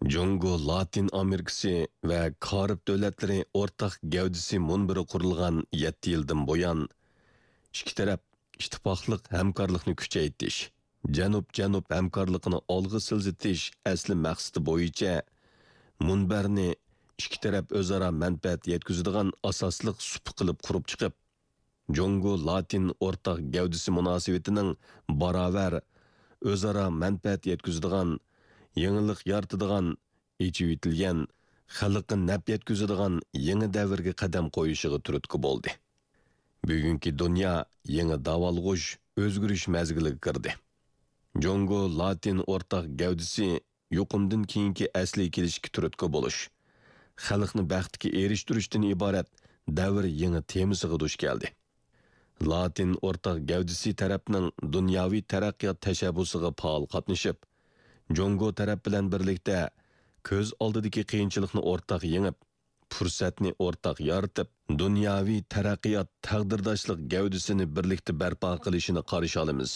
Jungo Latin Amerikasi ve Karib devletleri ortak gavdisi munbiri qurilgan 7 yıldan boyan ikki taraf ittifoqliq hamkorlikni kuchaytirish, Janub-Janub hamkorligini olg'a siljitish asli maqsadi bo'yicha munbarni ikki taraf o'zaro manfaat yetkazadigan asosliq sup qilib qurib chiqib, Jungo Latin o'rtaq gavdisi munosabatining barobar o'zaro manfaat yetkazadigan, yangilik yaratadigan, ichib etilgan, xalqqa naf yetkazadigan yangi davrga qadam qo'yishiga turtki bo'ldi. Bugungi dunyo yangi davolg'ush, o'zgarish mazgiliga kirdi. Jungo Latin o'rtaq gavdisi yuqumdan keyingi asli kelishga turtki bo'lish, xalqni baxtga erishtirishdan iborat davr yangi temasiga duch keldi. Latin o'rtaq gavdisi tarafning dunyoviy taraqqiyot tashabbusiga faol qatnashib, Jungo taraf bilan birlikda ko'z oldidagi qiyinchilikni o'rtaq yengib, fursatni o'rtaq yaratib, dunyoviy taraqqiyot taqdirdoshlik gavdisini birlikda barpo qilishini qarshi olamiz.